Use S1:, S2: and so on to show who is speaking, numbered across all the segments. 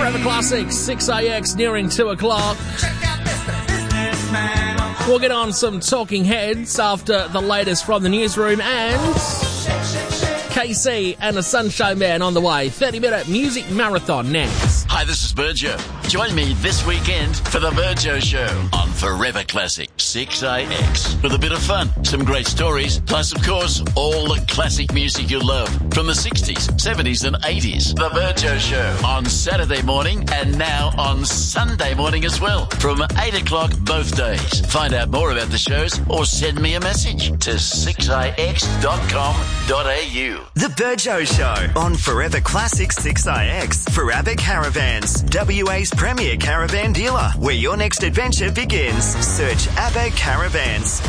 S1: Forever Classics, 6AX, nearing 2 o'clock. We'll get on some talking heads after the latest from the newsroom, and KC and the Sunshine Man on the way. 30-minute music marathon next.
S2: Hi, this is Virgio. Join me this weekend for the Virgio Show on Forever Classic 6AX. With a bit of fun, some great stories, plus, of course, all the classic music you love from the 60s, 70s and 80s. The Virgio Show on Saturday morning and now on Sunday morning as well from 8 o'clock both days. Find out more about the shows or send me a message to 6ix.com.au.
S3: The Virgio Show on Forever Classic 6ix for ABBA Caravans, WA's premier caravan dealer. Where your next adventure begins. Search ABBA Caravans.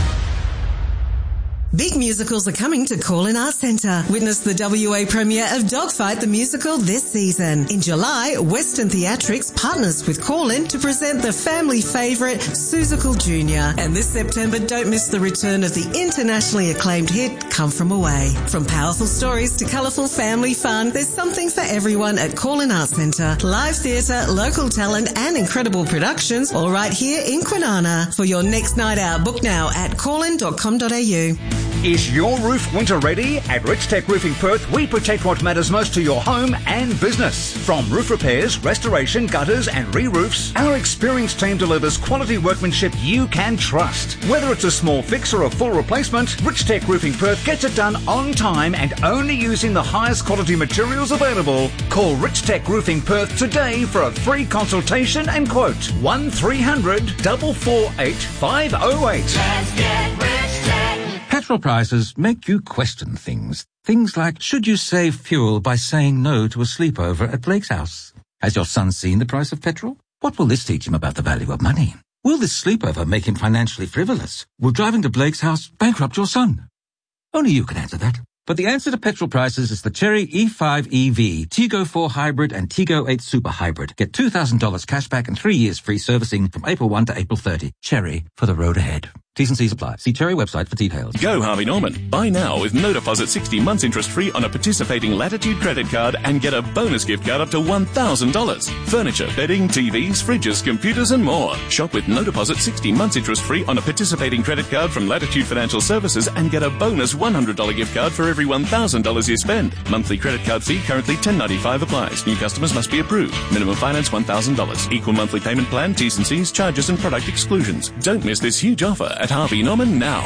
S4: Big musicals are coming to Call-In Arts Centre. Witness the WA premiere of Dogfight the Musical this season. In July, Western Theatrics partners with Call-In to present the family favourite Seussical Jr. And this September, don't miss the return of the internationally acclaimed hit Come From Away. From powerful stories to colourful family fun, there's something for everyone at Call-In Arts Centre. Live theatre, local talent and incredible productions all right here in Kwinana. For your next night out, book now at callin.com.au.
S5: Is your roof winter ready? At Rich Tech Roofing Perth, we protect what matters most to your home and business. From roof repairs, restoration, gutters and re-roofs, our experienced team delivers quality workmanship you can trust. Whether it's a small fix or a full replacement, Rich Tech Roofing Perth gets it done on time and only using the highest quality materials available. Call Rich Tech Roofing Perth today for a free consultation and quote. 1300 448 508.
S6: Let's get Rich Tech.
S7: Petrol prices make you question things. Things like, should you save fuel by saying no to a sleepover at Blake's house? Has your son seen the price of petrol? What will this teach him about the value of money? Will this sleepover make him financially frivolous? Will driving to Blake's house bankrupt your son? Only you can answer that. But the answer to petrol prices is the Chery E5 EV, Tiggo 4 Hybrid and Tiggo 8 Super Hybrid. Get $2,000 cash back and 3 years free servicing from April 1 to April 30. Chery, for the road ahead. T's and C's apply. See Chery website for details.
S8: Go Harvey Norman. Buy now with no deposit 60 months interest free on a participating Latitude credit card and get a bonus gift card up to $1,000. Furniture, bedding, TVs, fridges, computers and more. Shop with no deposit 60 months interest free on a participating credit card from Latitude Financial Services and get a bonus $100 gift card for every $1,000 you spend. Monthly credit card fee currently $10.95 applies. New customers must be approved. Minimum finance $1,000. Equal monthly payment plan, T's and C's, charges and product exclusions. Don't miss this huge offer at Harvey Norman now.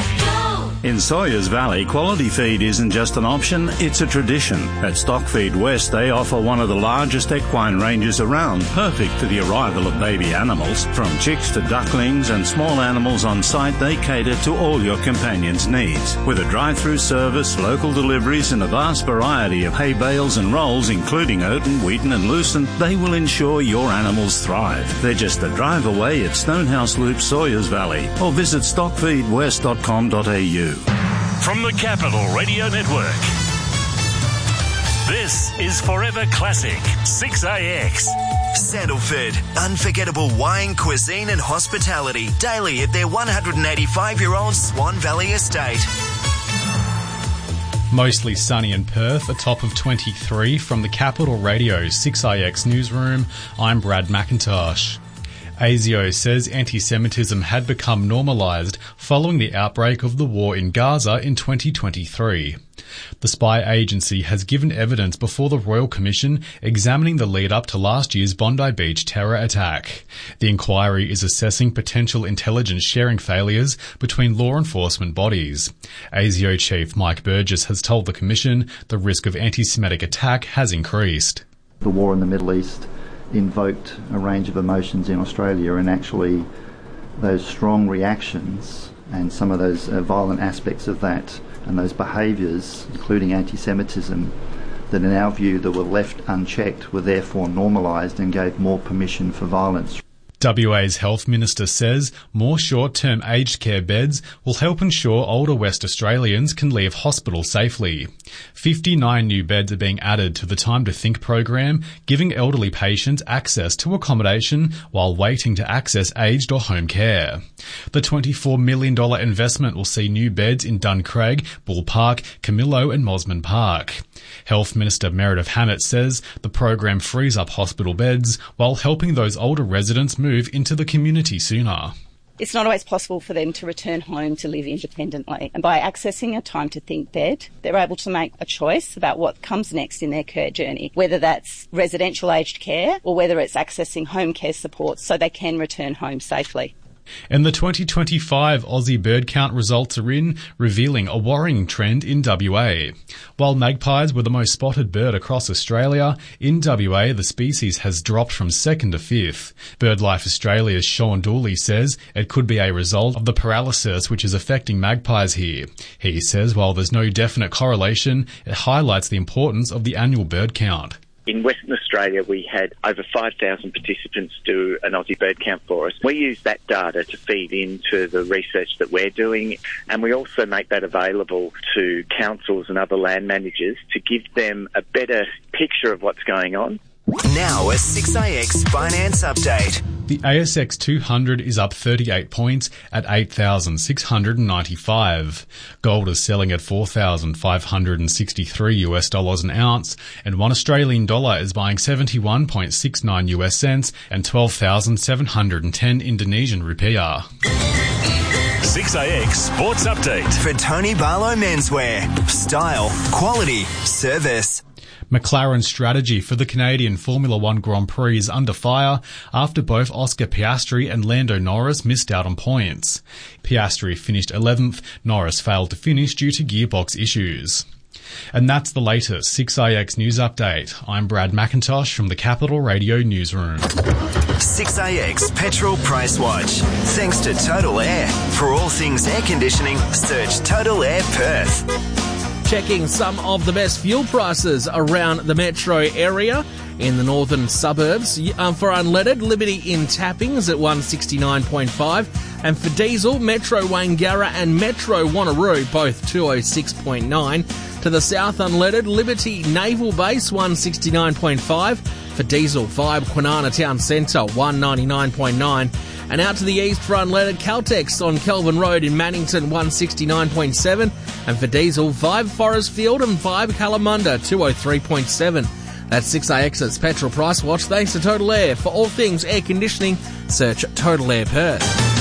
S9: In Sawyers Valley, quality feed isn't just an option, it's a tradition. At Stockfeed West, they offer one of the largest equine ranges around, perfect for the arrival of baby animals. From chicks to ducklings and small animals on site, they cater to all your companions' needs. With a drive-through service, local deliveries and a vast variety of hay bales and rolls, including Oaten, Wheaton and Lucent, they will ensure your animals thrive. They're just a drive away at Stonehouse Loop, Sawyers Valley, or visit stockfeedwest.com.au.
S10: From the Capital Radio Network, this is Forever Classic 6AX.
S3: Sandalford, unforgettable wine, cuisine and hospitality daily at their 185-year-old Swan Valley estate.
S11: Mostly sunny in Perth, a top of 23 from the Capital Radio 6IX newsroom. I'm Brad McIntosh. ASIO says anti-Semitism had become normalised following the outbreak of the war in Gaza in 2023. The spy agency has given evidence before the Royal Commission examining the lead-up to last year's Bondi Beach terror attack. The inquiry is assessing potential intelligence sharing failures between law enforcement bodies. ASIO Chief Mike Burgess has told the Commission the risk of anti-Semitic attack has increased.
S12: The war in the Middle East invoked a range of emotions in Australia, and actually those strong reactions and some of those violent aspects of that and those behaviours, including anti-Semitism, that in our view that were left unchecked were therefore normalised and gave more permission for violence.
S11: WA's Health Minister says more short-term aged care beds will help ensure older West Australians can leave hospital safely. 59 new beds are being added to the Time to Think program, giving elderly patients access to accommodation while waiting to access aged or home care. The $24 million investment will see new beds in Duncraig, Bull Park, Camillo and Mosman Park. Health Minister Meredith Hammett says the program frees up hospital beds while helping those older residents move into the community sooner.
S13: It's not always possible for them to return home to live independently. And by accessing a time to think bed, they're able to make a choice about what comes next in their care journey, whether that's residential aged care or whether it's accessing home care support so they can return home safely.
S11: And the 2025 Aussie bird count results are in, revealing a worrying trend in WA. While magpies were the most spotted bird across Australia, in WA the species has dropped from 2nd to 5th. BirdLife Australia's Sean Dooley says it could be a result of the paralysis which is affecting magpies here. He says while there's no definite correlation, it highlights the importance of the annual bird count.
S14: In Western Australia, we had over 5,000 participants do an Aussie bird count for us. We use that data to feed into the research that we're doing, and we also make that available to councils and other land managers to give them a better picture of what's going on.
S3: Now a 6AX finance update.
S11: The ASX 200 is up 38 points at 8,695. Gold is selling at $4,563 an ounce, and $1 Australian dollar is buying 71.69 US cents and 12,710 Indonesian rupiah.
S10: 6AX Sports Update.
S3: For Tony Barlow Menswear. Style, quality, service.
S11: McLaren's strategy for the Canadian Formula One Grand Prix is under fire after both Oscar Piastri and Lando Norris missed out on points. Piastri finished 11th, Norris failed to finish due to gearbox issues. And that's the latest 6AX News Update. I'm Brad McIntosh from the Capital Radio Newsroom.
S3: 6AX Petrol Price Watch. Thanks to Total Air. For all things air conditioning, search Total Air Perth.
S1: Checking some of the best fuel prices around the metro area in the northern suburbs. For unleaded, Liberty in Tappings at 169.5, and for diesel, Metro Wangara and Metro Wanneroo both 206.9. To the south, unleaded, Liberty Naval Base 169.5, for diesel, Vibe Kwinana Town Centre 199.9. And out to the east for unleaded, Caltex on Kelvin Road in Mannington 169.7, and for diesel, Vibe Forest Field and Vibe Kalamunda 203.7. That's 6AX's Petrol Price Watch thanks to Total Air. For all things air conditioning, search Total Air Perth.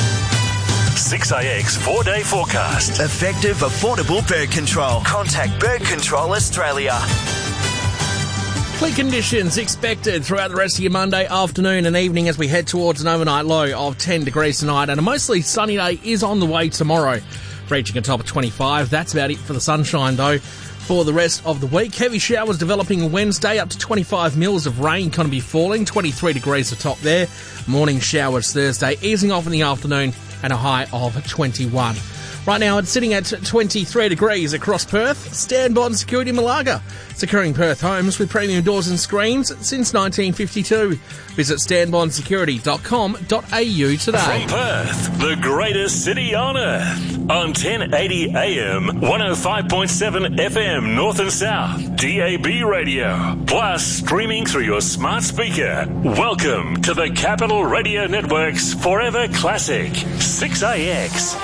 S10: 6AX 4-day forecast.
S3: Effective, affordable bird control. Contact Bird Control Australia.
S1: Clear conditions expected throughout the rest of your Monday afternoon and evening as we head towards an overnight low of 10 degrees tonight, and a mostly sunny day is on the way tomorrow, reaching a top of 25. That's about it for the sunshine though. For the rest of the week, heavy showers developing Wednesday, up to 25 mils of rain going to be falling, 23 degrees atop there. Morning showers Thursday, easing off in the afternoon and a high of 21. Right now, it's sitting at 23 degrees across Perth. Stanbond Security Malaga, securing Perth homes with premium doors and screens since 1952. Visit stanbondsecurity.com.au today.
S10: From Perth, the greatest city on earth, on 1080 AM, 105.7 FM North and South, DAB radio, plus streaming through your smart speaker. Welcome to the Capital Radio Network's Forever Classic, 6AX.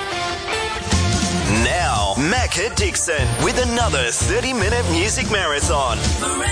S3: Now, Macca Dixon with another 30-minute music marathon.